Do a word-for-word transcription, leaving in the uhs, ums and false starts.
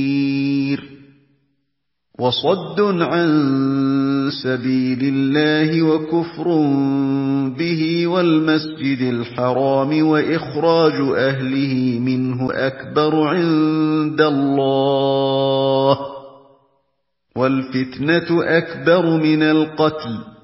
وَصَدٌّ عَن سَبِيلِ اللَّهِ وَكُفْرٌ بِهِ وَالْمَسْجِدِ الْحَرَامِ وَإِخْرَاجُ أَهْلِهِ مِنْهُ أَكْبَرُ عِندَ اللَّهِ ۚ وَالْفِتْنَةُ أَكْبَرُ مِنَ الْقَتْلِ